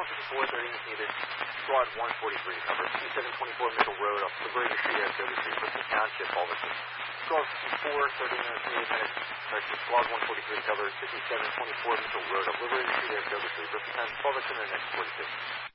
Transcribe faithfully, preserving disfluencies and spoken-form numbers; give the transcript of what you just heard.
one fifty-four, thirty minutes needed. Squad one forty-three to cover. fifty-seven twenty-four Mitchell Road off Liberating Street, Saratoga Street, Bristol Township, Alderson. Squad fifty-four, thirty minutes needed. Minutes. Correction, Squad one forty-three to cover. fifty-seven twenty-four Mitchell Road off Liberating Street, Saratoga Street, Bristol Township, Alderson, and next forty-six.